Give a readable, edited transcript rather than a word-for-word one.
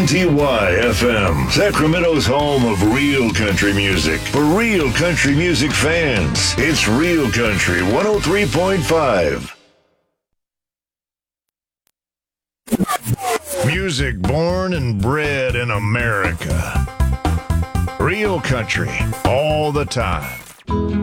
WNTY-FM, Sacramento's home of real country music. For real country music fans, it's Real Country 103.5. Music born and bred in America. Real country, all the time.